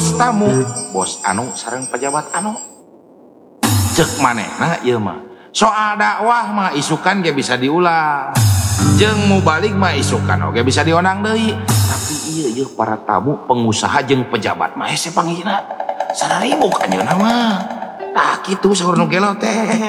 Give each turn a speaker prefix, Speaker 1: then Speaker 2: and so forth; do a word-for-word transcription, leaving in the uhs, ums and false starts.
Speaker 1: bos tamu, bos anu sareng pejabat anu. Cek manehna ieu mah. Soal dakwah mah isukan ge bisa diulang. Jeung mubalik mah isukan oge bisa diundang deui. Tapi ieu ieu para tamu, pengusaha jeung pejabat mah hese panggilna. Sararibu ka anjeunna mah. Tah kitu saur nu gelo teh.